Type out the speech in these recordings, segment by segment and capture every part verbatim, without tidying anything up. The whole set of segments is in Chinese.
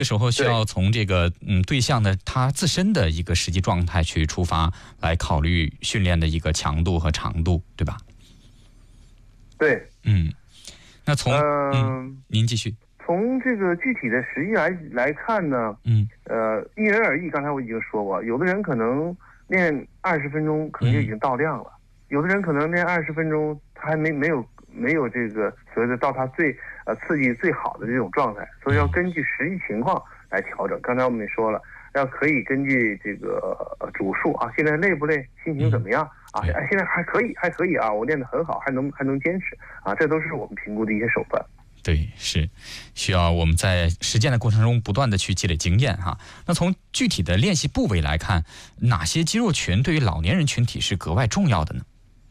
这时候需要从这个嗯对象的他自身的一个实际状态去出发，来考虑训练的一个强度和长度，对吧？ 对， 嗯，那从嗯、 嗯，您继续。 从这个具体的实际来来看呢， 嗯， 呃，因人而异。刚才我已经说过，有的人可能练二十分钟可能就已经到量了，嗯、有的人可能练二十分钟他还没没有没有这个所谓的到他最呃刺激最好的这种状态，所以要根据实际情况来调整。刚才我们也说了，要可以根据这个呃主数啊，现在累不累，心情怎么样啊？哎，现在还可以，还可以啊，我练得很好，还能还能坚持啊，这都是我们评估的一些手段。 对，是需要我们在实践的过程中不断的去积累经验哈。那从具体的练习部位来看，哪些肌肉群对于老年人群体是格外重要的呢？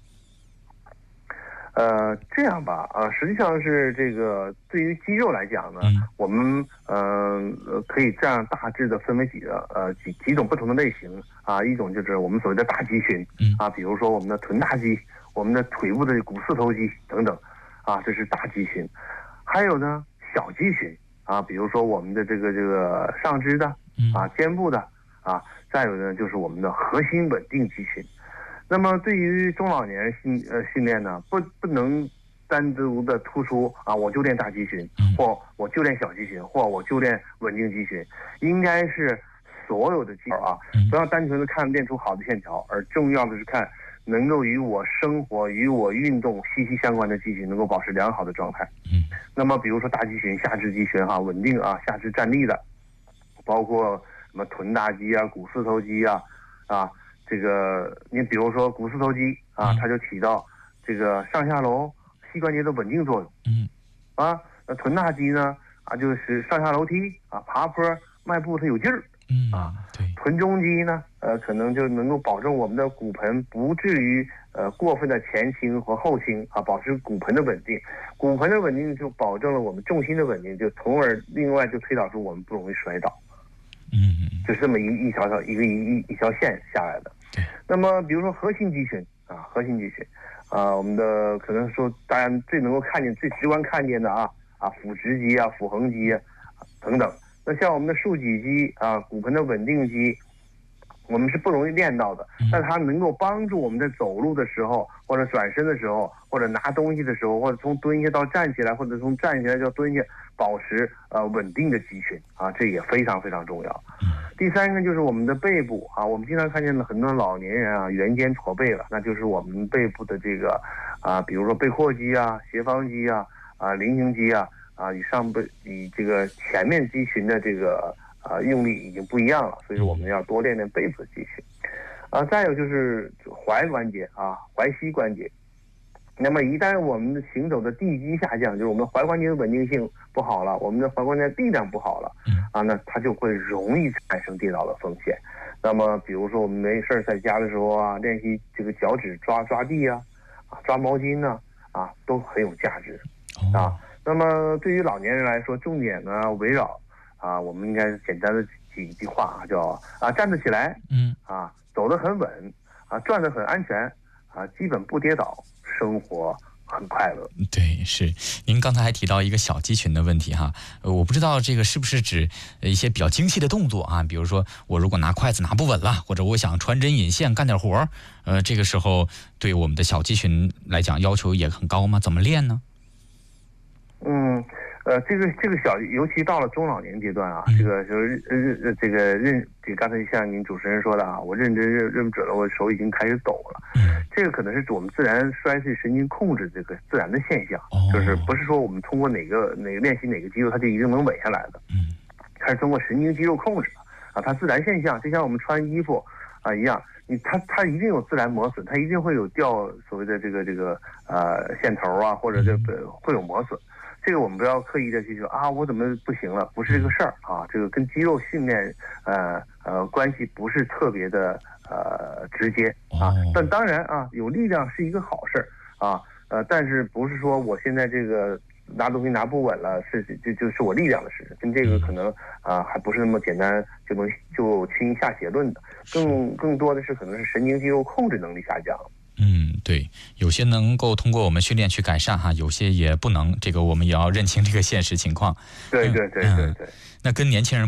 呃，这样吧，呃，实际上是这个对于肌肉来讲呢， 嗯、 我们呃可以这样大致的分为几个呃几几种不同的类型啊，一种就是我们所谓的大肌群， 嗯、 啊，比如说我们的臀大肌、我们的腿部的股四头肌等等，啊，这是大肌群。还有呢，小肌群啊，比如说我们的这个这个上肢的啊、肩部的啊，再有呢就是我们的核心稳定肌群。那么对于中老年人训呃训练呢，不不能单独的突出啊，我就练大肌群，或我就练小肌群，或我就练稳定肌群，应该是所有的肌肉啊，不要单纯的看练出好的线条，而重要的是看能够与我生活、与我运动息息相关的肌群能够保持良好的状态。 嗯， 那么比如说大肌群、下肢肌群哈、啊，稳定啊，下肢站立的，包括什么臀大肌啊、股四头肌啊，啊。这个你比如说股四头肌啊，它就起到这个上下楼膝关节的稳定作用。 嗯， 啊，那臀大肌呢啊，就是上下楼梯啊、爬坡、迈步它有劲儿。 嗯啊， 对。 臀中肌呢，呃，可能就能够保证我们的骨盆不至于呃过分的前倾和后倾啊，保持骨盆的稳定。骨盆的稳定就保证了我们重心的稳定，就从而另外就推导出我们不容易摔倒。 嗯， 就是这么一一条条一个一一一条线下来的。 对， 那么比如说核心肌群啊，核心肌群啊，我们的可能说大家最能够看见、最直观看见的啊啊，腹直肌啊、腹横肌啊等等。那像我们的竖脊肌啊、骨盆的稳定肌，我们是不容易练到的，但它能够帮助我们在走路的时候，或者转身的时候，或者拿东西的时候，或者从蹲下到站起来，或者从站起来到蹲下，保持呃稳定的肌群啊，这也非常非常重要。第三个就是我们的背部啊，我们经常看见了很多老年人啊圆肩驼背了，那就是我们背部的这个啊，比如说背阔肌啊、斜方肌啊、啊菱形肌啊啊，与上背与这个前面肌群的这个啊用力已经不一样了，所以我们要多练练背部的肌群。啊，再有就是踝关节啊、踝膝关节。那么一旦我们的行走的地基下降，就是我们踝关节的稳定性不好了，我们的踝关节力量不好了，啊，那它就会容易产生跌倒的风险。那么比如说我们没事在家的时候啊，练习这个脚趾抓抓地啊，啊抓毛巾呢，啊都很有价值啊。那么对于老年人来说，重点呢围绕啊，我们应该简单的几句话啊，叫啊站得起来， 嗯啊走得很稳，啊转得很安全，啊基本不跌倒。生活很快乐。 对，是。您刚才还提到一个小肌群的问题哈，呃，我不知道这个是不是指一些比较精细的动作啊，比如说我如果拿筷子拿不稳了，或者我想穿针引线干点活，呃，这个时候对我们的小肌群来讲要求也很高吗？怎么练呢？ 嗯。呃，这个这个小，尤其到了中老年阶段啊，嗯、这个就是呃这个认，这刚才像您主持人说的啊，我认真认认不准了，我手已经开始抖了。嗯，这个可能是我们自然衰退神经控制这个自然的现象，哦、就是不是说我们通过哪个哪个练习哪个肌肉它就一定能稳下来的。嗯，它是通过神经肌肉控制的啊，它自然现象就像我们穿衣服啊一样，你它它一定有自然磨损，它一定会有掉所谓的这个这个呃线头啊，或者这个会有磨损。这个我们不要刻意的去说啊，我怎么不行了？不是这个事儿啊，这个跟肌肉训练呃呃关系不是特别的呃直接啊。但当然啊，有力量是一个好事儿啊，呃，但是不是说我现在这个拿东西拿不稳了，是就就是我力量的事，跟这个可能啊还不是那么简单就能就轻易下结论的，更更多的是可能是神经肌肉控制能力下降。 嗯，对，有些能够通过我们训练去改善哈，有些也不能，这个我们也要认清这个现实情况。 对对对对对。 嗯、那跟年轻人